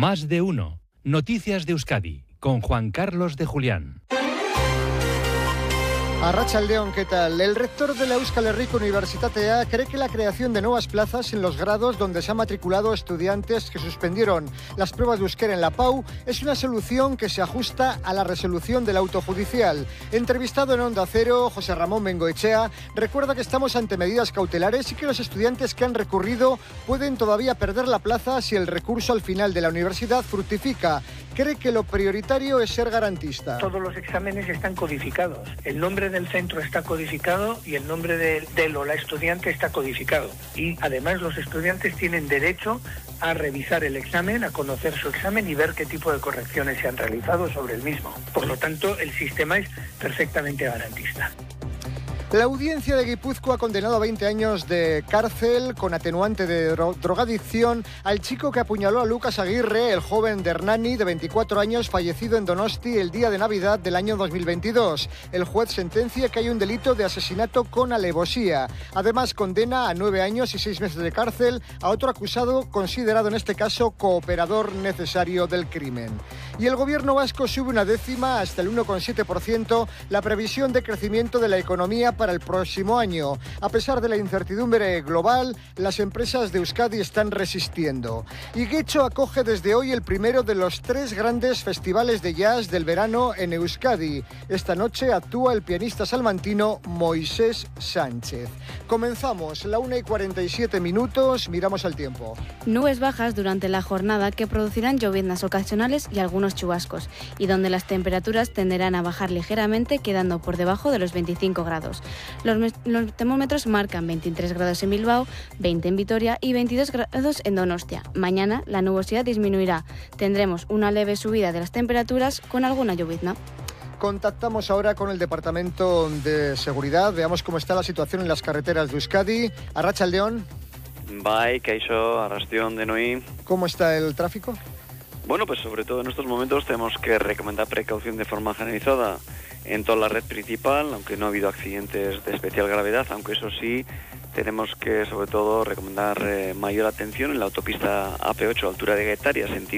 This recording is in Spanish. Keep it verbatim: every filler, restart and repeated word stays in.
Más de uno. Noticias de Euskadi, con Juan Carlos de Julián. Arratsaldeon, ¿qué tal? El rector de la Euskal Herriko Unibertsitatea cree que la creación de nuevas plazas en los grados donde se han matriculado estudiantes que suspendieron las pruebas de euskera en la P A U es una solución que se ajusta a la resolución del auto judicial. Entrevistado en Onda Cero, José Ramón Bengoechea recuerda que estamos ante medidas cautelares y que los estudiantes que han recurrido pueden todavía perder la plaza si el recurso al final de la universidad fructifica. Cree que lo prioritario es ser garantista. Todos los exámenes están codificados. El nombre del centro está codificado y el nombre de, del o la estudiante está codificado. Y además los estudiantes tienen derecho a revisar el examen, a conocer su examen y ver qué tipo de correcciones se han realizado sobre el mismo. Por lo tanto, el sistema es perfectamente garantista. La audiencia de Guipúzcoa ha condenado a veinte años de cárcel con atenuante de dro- drogadicción al chico que apuñaló a Lucas Aguirre, el joven de Hernani de veinticuatro años fallecido en Donosti el día de Navidad del año dos mil veintidós. El juez sentencia que hay un delito de asesinato con alevosía. Además condena a nueve años y seis meses de cárcel a otro acusado considerado en este caso cooperador necesario del crimen. Y el gobierno vasco sube una décima hasta el uno coma siete por ciento la previsión de crecimiento de la economía para el próximo año. A pesar de la incertidumbre global, las empresas de Euskadi están resistiendo. Y Getxo acoge desde hoy el primero de los tres grandes festivales de jazz del verano en Euskadi. Esta noche actúa el pianista salmantino Moisés Sánchez. Comenzamos, la una y cuarenta y siete minutos, miramos al tiempo. Nubes bajas durante la jornada que producirán lloviznas ocasionales y algunos chubascos, y donde las temperaturas tenderán a bajar ligeramente, quedando por debajo de los veinticinco grados. Los, me- los termómetros marcan veintitrés grados en Bilbao, veinte en Vitoria y veintidós grados en Donostia. Mañana la nubosidad disminuirá. Tendremos una leve subida de las temperaturas con alguna llovizna. Contactamos ahora con el Departamento de Seguridad. Veamos cómo está la situación en las carreteras de Euskadi. Arratsaldeon. Bai, kaixo, arrastión de Noí. ¿Cómo está el tráfico? Bueno, pues sobre todo en estos momentos tenemos que recomendar precaución de forma generalizada en toda la red principal, aunque no ha habido accidentes de especial gravedad, aunque eso sí, tenemos que sobre todo recomendar eh, mayor atención en la autopista A P ocho, altura de Guetaria, sentido